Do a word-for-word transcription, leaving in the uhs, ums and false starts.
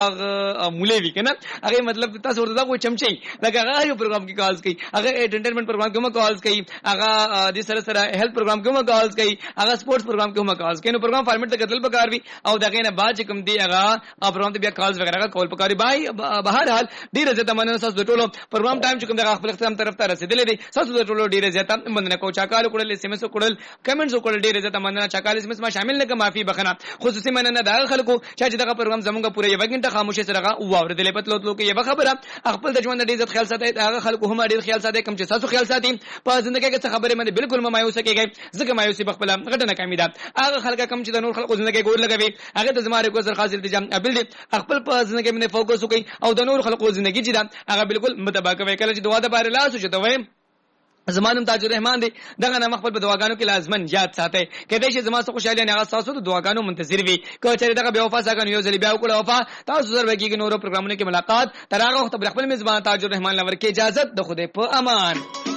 مولوی کنه هغه مطلب تاسو ورته دا کوئی چمچي لکه هغه یو پروګرام کې کالز کوي هغه انټرټینمنت پروګرام کې هم کالز کوي هغه د سره سره هیلث پروګرام کې هم کالز کوي هغه سپورتس پروګرام کې هم کالز کوي نو پروګرام فارمیټ ته کتل پکار وي او دغه نه بعد کوم دی هغه پروګرام ته بیا کالز وغیرہ کول پکاري بای بهر حال ډیره زیاته مننه تاسو د ټولو پروګرام ټایم چې کوم دغه خپل اختتام طرف ته رسیدلې دي تاسو د ټولو ډیره زیاته مننه کو چاکال کول اس ام اس کول کمنټس کول ډیره زیاته مننه چاکال اس ام اس ما شامل نه معافي بخنه خصوصي مننه دا خلکو چې دغه پروګرام زمونږ پوره یو غنټه خاموشه سره واوردلې پتلو تلو کې یو خبره خپل د ژوند ډیر عزت خیال ساتي هغه خلکو هم ډیر خیال ساتي کوم چې تاسو خیال ساتي په ژوندۍ کې څه خبره مې بالکل مایوسه کېږي ځکه مایوسي بخپل غټه نه کمی ده هغه خلک کم چې د نور خلکو ژوندۍ کې ګور لګوي هغه د زماره کو سر حاصل التزام ابل دي خپل په ژوندۍ کې مې فوکس وکړي او د نور خلکو ژوندۍ چې ده هغه بالکل متبا کوي کله چې دعا د بار لاس چې دوی زمانم تاج الرحمن دی دغه نام خپل په دعاګانو کې لازمن یاد ساتي کله چې زما څخه خوشاله نه هغه تاسو د دعاګانو منتظر وي که چېرې دغه بیا وفا څنګه یو ځل بیا وکړه وفا تاسو سره وکیږي نورو پروګرامونو کې ملاقات تر هغه وخت بل خپل میزبان تاج الرحمن لور کې اجازه د خوده په امان.